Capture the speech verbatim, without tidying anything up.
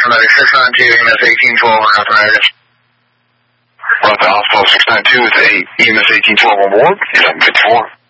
somebody, six nine two E M S eighteen twelve or nothing negative. Route to Hospital six nine two with eight E M S eighteen twelve on board, eleven fifty-four.